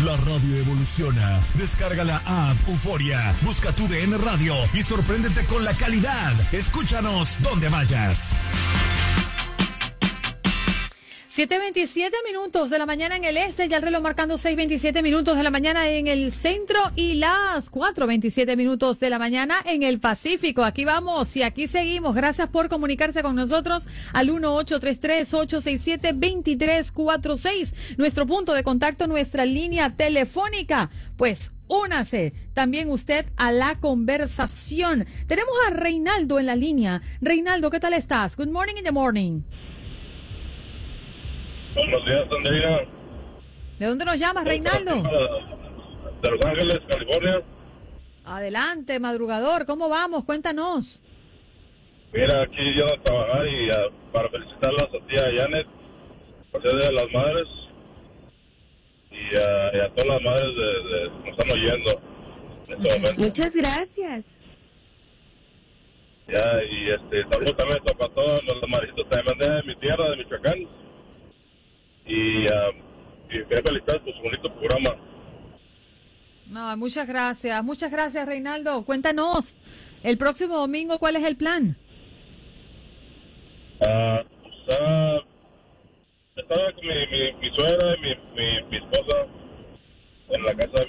La radio evoluciona. Descarga la app Euforia, busca tu DN Radio y sorpréndete con la calidad. Escúchanos donde vayas. 7:27 minutos de la mañana en el este, ya el reloj marcando 6:27 minutos de la mañana en el centro y las 4:27 minutos de la mañana en el Pacífico. Aquí vamos y aquí seguimos. Gracias por comunicarse con nosotros al 1-833-867-2346. Nuestro punto de contacto, nuestra línea telefónica. Pues únase también usted a la conversación. Tenemos a Reinaldo en la línea. Reinaldo, ¿qué tal estás? Good morning in the morning. Buenos días, Andrea. ¿De dónde nos llamas, Reinaldo? De Los Ángeles, California. Adelante, madrugador. ¿Cómo vamos? Cuéntanos. Mira, aquí yo a trabajar y para felicitarla a su tía Janet, por ser Día de las Madres, y a todas las madres que nos están oyendo en este momento. Muchas gracias. Ya, y saludos también para todos los madrecitos también de mi tierra, de Michoacán. Y quería felicitar por su bonito programa. No, muchas gracias, Reinaldo. Cuéntanos, el próximo domingo, ¿cuál es el plan? Estaba con mi suegra y mi esposa en la casa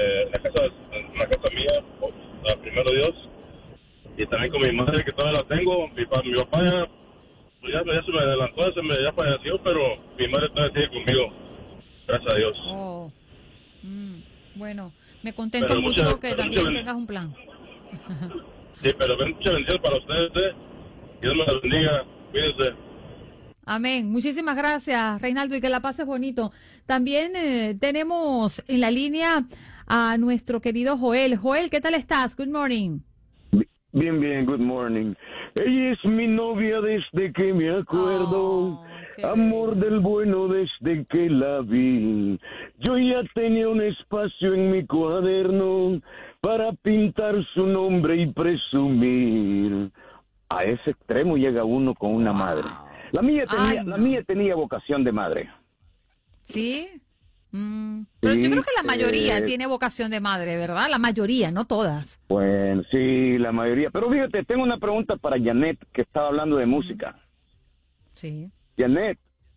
mía, primero Dios, y también con mi madre que todavía la tengo. Mi papá ya se me adelantó, ya falleció, pero mi madre todavía sigue conmigo, gracias a Dios. Oh. Bueno, me contento mucho que también tengas un plan. Sí, pero mucha bendición para ustedes, Dios me los bendiga, cuídense. Amén. Muchísimas gracias, Reinaldo, y que la pases bonito. También tenemos en la línea a nuestro querido Joel. Joel, ¿qué tal estás? Good morning. Bien, good morning. Ella es mi novia desde que me acuerdo, amor del bueno desde que la vi. Yo ya tenía un espacio en mi cuaderno para pintar su nombre y presumir. A ese extremo llega uno con una madre. La mía tenía vocación de madre. ¿Sí? Pero yo creo que la mayoría tiene vocación de madre, ¿verdad? La mayoría, no todas. Bueno, sí, la mayoría. Pero fíjate, tengo una pregunta para Janet, que estaba hablando de música. Sí. Janet,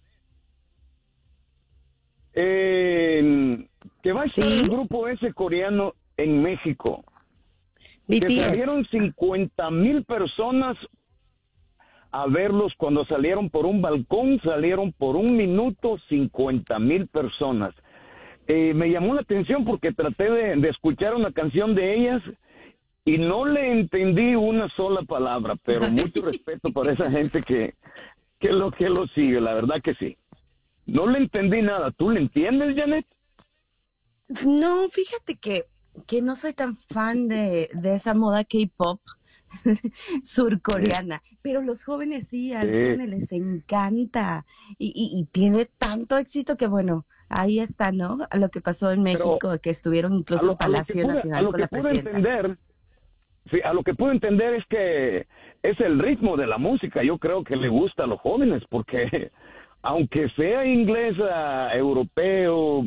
que va a estar el grupo ese coreano en México. BTS. Que salieron 50,000 personas a verlos cuando salieron por un balcón, salieron por un minuto 50,000 personas. Me llamó la atención porque traté de escuchar una canción de ellas y no le entendí una sola palabra, pero mucho respeto por esa gente que lo sigue, la verdad que sí. No le entendí nada. ¿Tú le entiendes, Janet? No, fíjate que no soy tan fan de esa moda K-pop surcoreana, pero los jóvenes sí, a los jóvenes les encanta y tiene tanto éxito que bueno, ahí está, ¿no? Lo que pasó en México, pero que estuvieron incluso en Palacio Nacional con la presidenta. A lo que puedo entender es que es el ritmo de la música, yo creo que le gusta a los jóvenes, porque aunque sea inglesa, europeo,